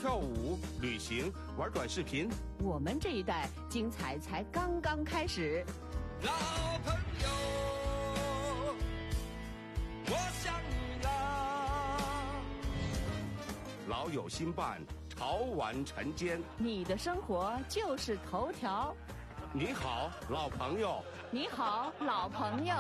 跳舞、旅行、玩短视频。 我们这一代精彩才刚刚开始。 老朋友，我想你啦。 老友新伴，潮玩晨间。 你的生活就是头条。 你好，老朋友。 你好，老朋友。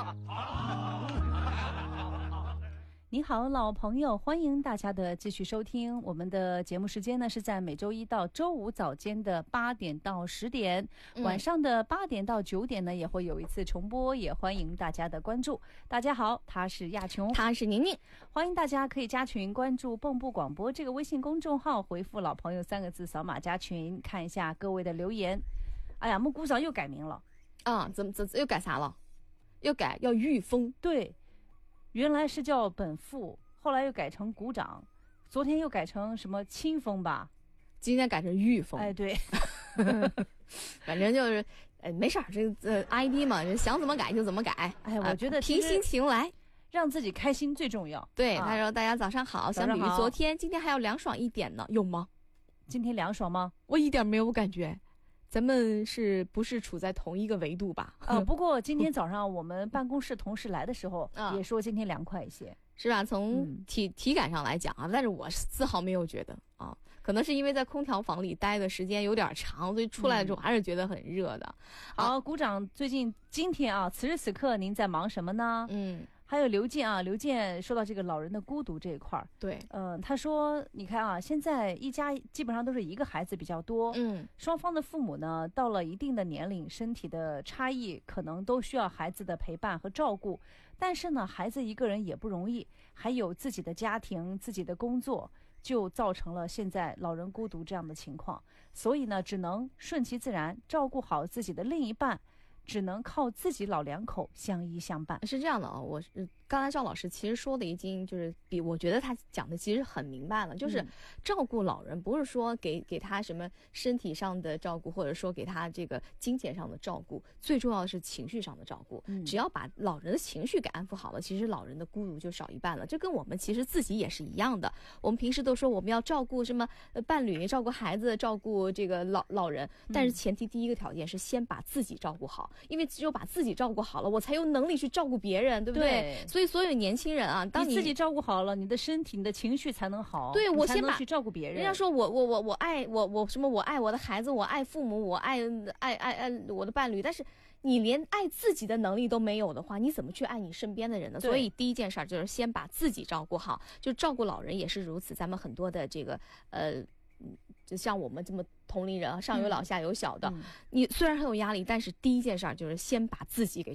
你好，老朋友，欢迎大家的继续收听。我们的节目时间呢是在每周一到周五早间的8点到10点，晚上的8点到9点呢也会有一次重播，也欢迎大家的关注。大家好，他是亚琼， 他是宁宁， 欢迎大家可以加群关注蚌埠广播这个微信公众号，回复老朋友3个字，扫码加群，看一下各位的留言。哎呀，木鼓掌又改名了啊？怎么又改啥了？又改要御风？ 对。原来是叫本父，后来又改成鼓掌，昨天又改成什么清风吧， 今天改成御风。 哎，对， 反正就是，没事儿，这ID 嘛，想怎么改就怎么改。 哎，我觉得凭心情来， 让自己开心最重要。 对，他说大家早上好，相比于昨天，今天还要凉爽一点呢，有吗？ 今天凉爽吗？ 我一点没有感觉。咱们是不是处在同一个维度吧？ 不过今天早上我们办公室同事来的时候，也说今天凉快一些， 是吧？从体感上来讲啊，但是我丝毫没有觉得啊，可能是因为在空调房里待的时间有点长，所以出来之后还是觉得很热的。 好，鼓掌。今天啊，此时此刻您在忙什么呢？还有刘健啊，刘健说到这个老人的孤独这一块儿， 对， 他说，你看啊，现在一家基本上都是一个孩子比较多，双方的父母呢，到了一定的年龄，身体的差异可能都需要孩子的陪伴和照顾，但是呢，孩子一个人也不容易，还有自己的家庭、自己的工作，就造成了现在老人孤独这样的情况，所以呢，只能顺其自然，照顾好自己的另一半。只能靠自己老两口相依相伴。 是这样的啊，我刚才赵老师其实说的已经就是我觉得他讲的其实很明白了，就是照顾老人不是说给他什么身体上的照顾，或者说给他这个金钱上的照顾，最重要的是情绪上的照顾。只要把老人的情绪给安抚好了，其实老人的孤独就少一半了。这跟我们其实自己也是一样的。我们平时都说我们要照顾什么伴侣，照顾孩子，照顾这个老人，但是前提第一个条件是先把自己照顾好。因为只有把自己照顾好了，我才有能力去照顾别人，对不对？所以所有年轻人啊，当你自己照顾好了，你的身体、你的情绪才能好。 对，我先去照顾别人。 人家说我爱我什么？我爱我的孩子，我爱父母，我爱我的伴侣。但是你连爱自己的能力都没有的话，你怎么去爱你身边的人呢？所以第一件事就是先把自己照顾好，就照顾老人也是如此。咱们很多的这个就像我们这么同龄人，上有老下有小的，你虽然很有压力，但是第一件事就是先把自己给